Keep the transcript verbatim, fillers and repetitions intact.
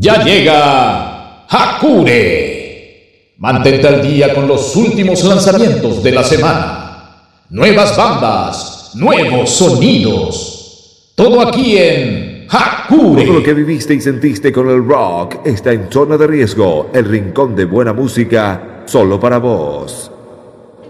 Ya llega Hakure. Mantente al día con los últimos lanzamientos de la semana. Nuevas bandas, nuevos sonidos. Todo aquí en Hakure. Todo lo que viviste y sentiste con el rock está en Zona de Riesgo, el rincón de buena música solo para vos.